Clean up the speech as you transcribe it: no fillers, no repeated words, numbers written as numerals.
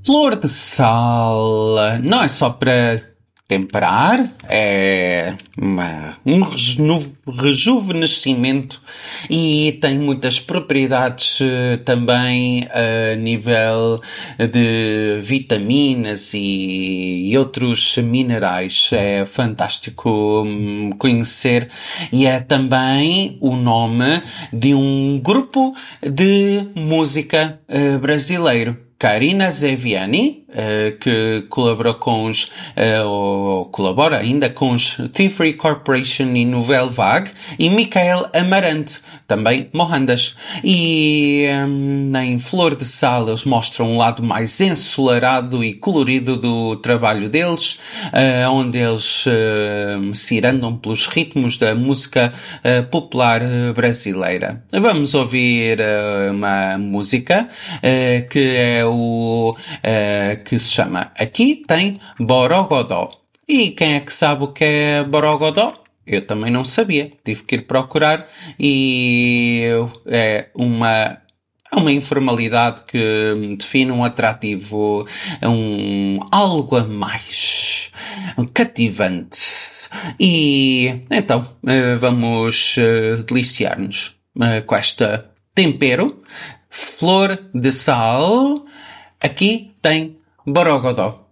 Flor de sal não é só para temperar, é rejuvenescimento e tem muitas propriedades também a nível de vitaminas e outros minerais. É fantástico conhecer e é também o nome de um grupo de música brasileiro. Karina Zeviani, que colaborou com os, ou colabora ainda com os Thievery Corporation e Nouvelle Vague, e Michael Amarante, também Mohandas. E em Flor de Sal eles mostram um lado mais ensolarado e colorido do trabalho deles, onde eles se irandam pelos ritmos da música popular brasileira. Vamos ouvir uma música que é que se chama Aqui Tem Borogodó. E quem é que sabe o que é Borogodó? Eu também não sabia. Tive que ir procurar e é uma informalidade que define um atrativo, algo a mais, cativante. E então vamos deliciar-nos com esta tempero, flor de sal. Aqui tem Borogodó.